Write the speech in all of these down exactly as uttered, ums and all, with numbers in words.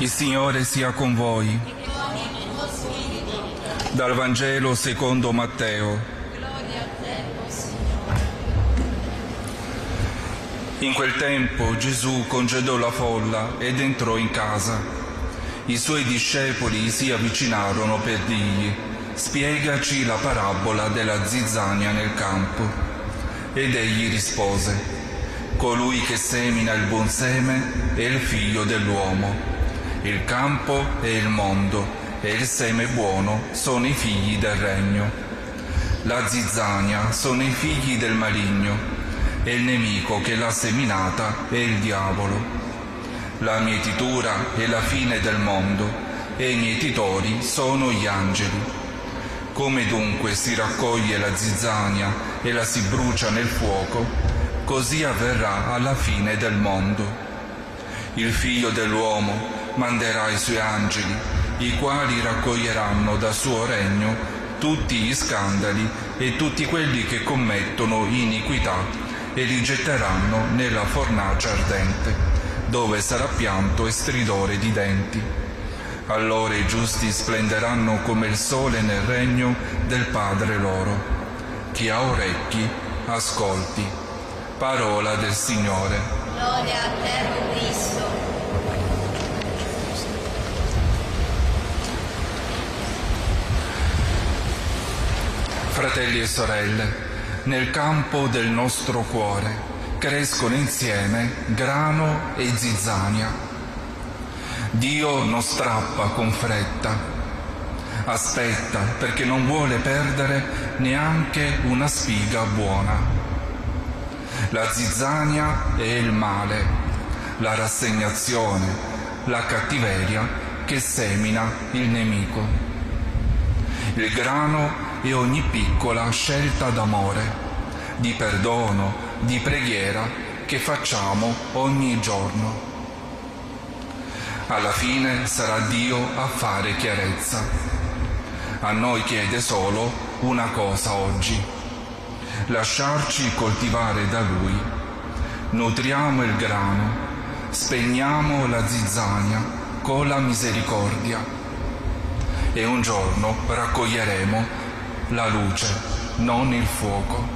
Il Signore sia con voi. Dal Vangelo secondo Matteo. Gloria a te, o Signore. In quel tempo Gesù congedò la folla ed entrò in casa. I suoi discepoli si avvicinarono per dirgli: spiegaci la parabola della zizzania nel campo. Ed egli rispose: colui che semina il buon seme è il figlio dell'uomo. Il campo è il mondo e il seme buono sono i figli del regno. La zizzania sono i figli del maligno e il nemico che l'ha seminata è il diavolo. La mietitura è la fine del mondo e i mietitori sono gli angeli. Come dunque si raccoglie la zizzania e la si brucia nel fuoco, così avverrà alla fine del mondo. Il figlio dell'uomo manderà i suoi angeli, i quali raccoglieranno dal suo regno tutti gli scandali e tutti quelli che commettono iniquità e li getteranno nella fornace ardente, dove sarà pianto e stridore di denti. Allora i giusti splenderanno come il sole nel regno del Padre loro. Chi ha orecchi, ascolti. Parola del Signore. Gloria a te, o Cristo. Fratelli e sorelle, nel campo del nostro cuore crescono insieme grano e zizzania. Dio non strappa con fretta, aspetta perché non vuole perdere neanche una spiga buona. La zizzania è il male, la rassegnazione, la cattiveria che semina il nemico. Il grano è ogni piccola scelta d'amore, di perdono, di preghiera che facciamo ogni giorno. Alla fine sarà Dio a fare chiarezza. A noi chiede solo una cosa oggi: lasciarci coltivare da Lui. Nutriamo il grano, spegniamo la zizzania con la misericordia e un giorno raccoglieremo la luce, non il fuoco.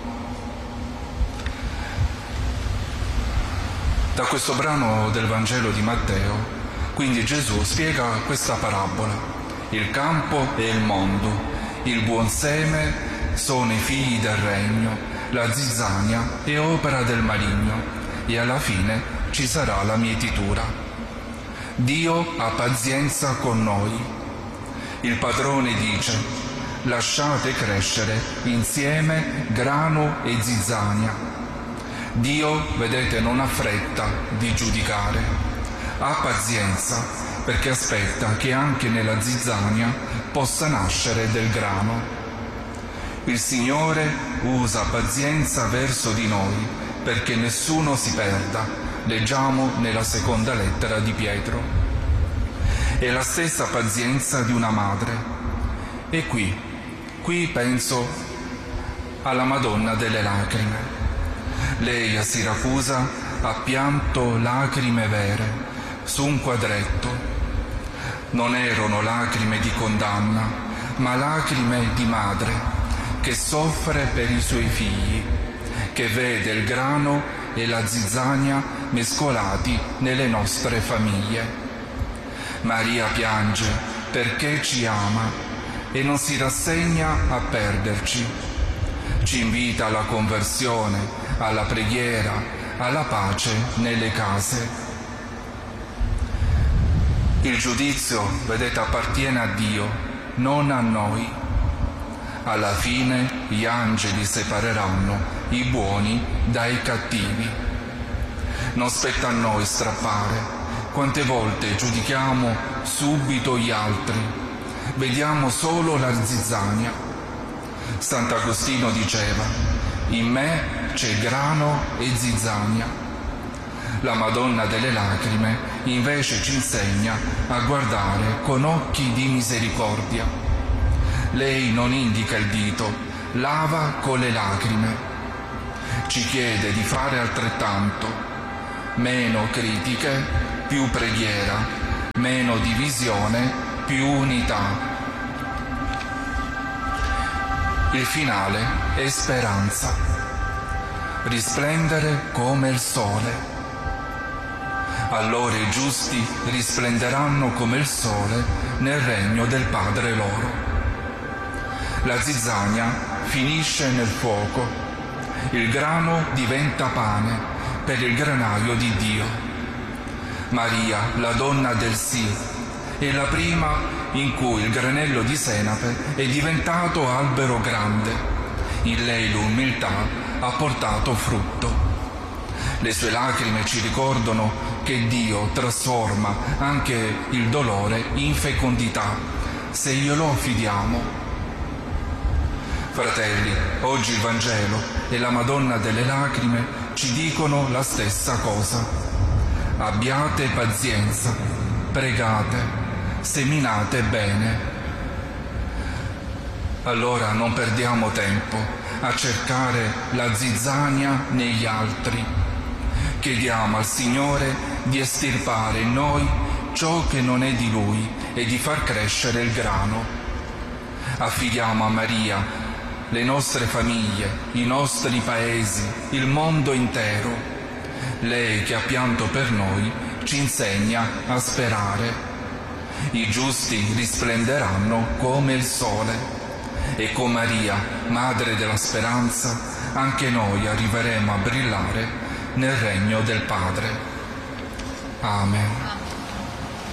Da questo brano del Vangelo di Matteo, quindi Gesù spiega questa parabola. Il campo è il mondo, il buon seme sono i figli del regno, la zizzania è opera del maligno e alla fine ci sarà la mietitura. Dio ha pazienza con noi. Il padrone dice: lasciate crescere insieme grano e zizzania. Dio, vedete, non ha fretta di giudicare, ha pazienza perché aspetta che anche nella zizzania possa nascere del grano. Il Signore usa pazienza verso di noi perché nessuno si perda, leggiamo nella seconda lettera di Pietro. È la stessa pazienza di una madre. E qui, qui penso alla Madonna delle Lacrime. Lei a Siracusa ha pianto lacrime vere su un quadretto. Non erano lacrime di condanna, ma lacrime di madre che soffre per i suoi figli, che vede il grano e la zizzania mescolati nelle nostre famiglie. Maria piange perché ci ama e non si rassegna a perderci. Ci invita alla conversione, alla preghiera, alla pace nelle case. Il giudizio, vedete, appartiene a Dio, non a noi. Alla fine gli angeli separeranno i buoni dai cattivi. Non spetta a noi strappare. Quante volte giudichiamo subito gli altri, vediamo solo la zizzania. Sant'Agostino diceva: in me c'è grano e zizzania. La Madonna delle Lacrime invece ci insegna a guardare con occhi di misericordia. Lei non indica il dito, lava con le lacrime. Ci chiede di fare altrettanto, meno critiche, più preghiera, meno divisione, più unità. Il finale è speranza, risplendere come il sole. Allora i giusti risplenderanno come il sole nel regno del Padre loro. La zizzania finisce nel fuoco, il grano diventa pane per il granaio di Dio. Maria, la donna del sì, è la prima in cui il granello di senape è diventato albero grande. In lei l'umiltà ha portato frutto. Le sue lacrime ci ricordano che Dio trasforma anche il dolore in fecondità, se glielo affidiamo. Fratelli, oggi il Vangelo e la Madonna delle Lacrime ci dicono la stessa cosa. Abbiate pazienza, pregate, seminate bene. Allora non perdiamo tempo a cercare la zizzania negli altri. Chiediamo al Signore di estirpare in noi ciò che non è di Lui e di far crescere il grano. Affidiamo a Maria le nostre famiglie, i nostri paesi, il mondo intero. Lei che ha pianto per noi ci insegna a sperare. I giusti risplenderanno come il sole e con Maria, Madre della Speranza, anche noi arriveremo a brillare nel regno del Padre. Amen.